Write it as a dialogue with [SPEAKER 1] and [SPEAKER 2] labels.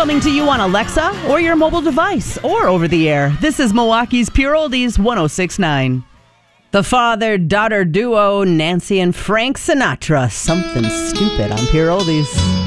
[SPEAKER 1] coming to you on Alexa or your mobile device or over the air. This is Milwaukee's Pure Oldies 106.9. The father-daughter duo Nancy and Frank Sinatra. Something stupid on Pure Oldies.